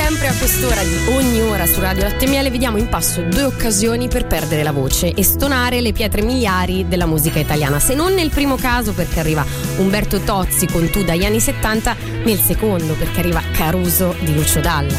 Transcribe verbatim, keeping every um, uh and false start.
sempre a quest'ora di ogni ora su Radio Latte e Miele vi diamo in passo due occasioni per perdere la voce e stonare le pietre miliari della musica italiana. Se non nel primo caso, perché arriva Umberto Tozzi con Tu dagli anni settanta, nel secondo perché arriva Caruso di Lucio Dalla.